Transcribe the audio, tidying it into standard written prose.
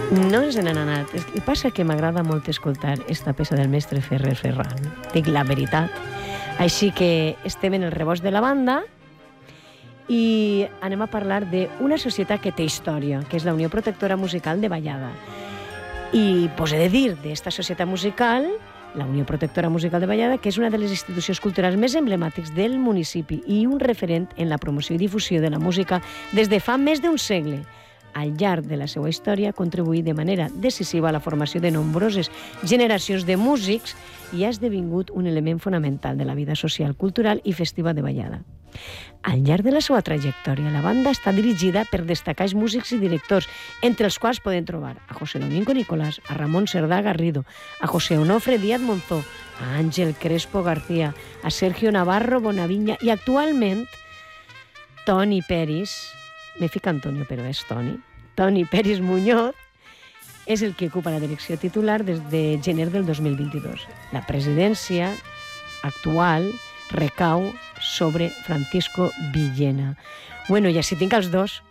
No ens n'han anat. El que passa que m'agrada molt escoltar esta peça del mestre Ferrer Ferran. Dic la veritat. Així que estem en el rebost de la banda i anem a parlar d'una societat que té història, que és la Unió Protectora Musical de Vallada. I pues he de dir d'esta societat musical, la Unió Protectora Musical de Vallada, que és una de les institucions culturals més emblemàtics del municipi i un referent en la promoció i difusió de la música des de fa més d'un segle. Al llarg de la seva història ha contribuït de manera decisiva a la formació de nombroses generacions de músics i ha esdevingut un element fonamental de la vida social, cultural i festiva de Vallada. Al llarg de la seva trajectòria, la banda està dirigida per destacats músics i directors, entre els quals poden trobar a José Domingo Nicolás, a Ramon Cerdà Garrido, a José Onofre Díaz Monzó, a Ángel Crespo García, a Sergio Navarro Bonaviña i actualment Toni Peris, me fica Antonio però és Toni Peris Muñoz, és el que ocupa la direcció titular des de gener del 2022. La presidència actual recau sobre Francisco Villena. Bueno, i així tinc els dos.